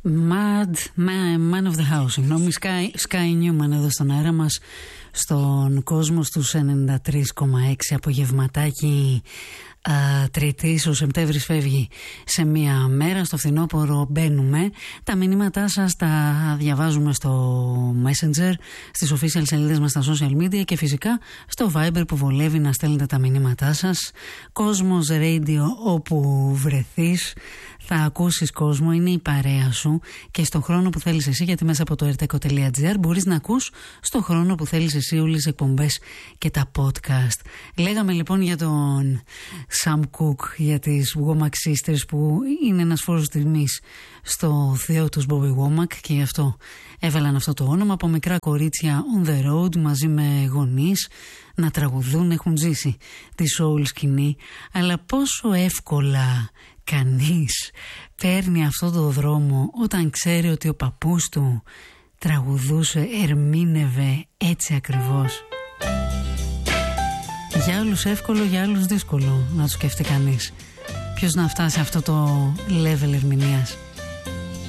Man of the House, συγγνώμη, Sky Newman εδώ στον αέρα μας, στον κόσμο στους 93,6 απογευματάκι. Τρίτης, ο Σεπτέμβρης φεύγει σε μία μέρα, στο φθινόπωρο μπαίνουμε. Τα μηνύματά σας τα διαβάζουμε στο Messenger, στις official σελίδες μας στα social media και φυσικά στο Viber που βολεύει να στέλνετε τα μηνύματά σας. Κόσμος Radio, όπου βρεθείς θα ακούσεις κόσμο, είναι η παρέα σου και στον χρόνο που θέλεις εσύ, γιατί μέσα από το rteko.gr μπορείς να ακούς στον χρόνο που θέλεις εσύ όλες τις εκπομπές και τα podcast. Λέγαμε λοιπόν για τον Sam Cooke, για τις Womack Sisters, που είναι ένας φόρος τιμής στο θεό τους Bobby Womack και γι' αυτό έβαλαν αυτό το όνομα. Από μικρά κορίτσια on the road μαζί με γονείς να τραγουδούν, έχουν ζήσει τη soul σκηνή, αλλά πόσο εύκολα κανείς παίρνει αυτό το δρόμο όταν ξέρει ότι ο παππούς του τραγουδούσε, ερμήνευε έτσι ακριβώς. Για άλλους εύκολο, για άλλους δύσκολο να το σκεφτεί κανείς. Ποιος να φτάσει αυτό το level ερμηνείας.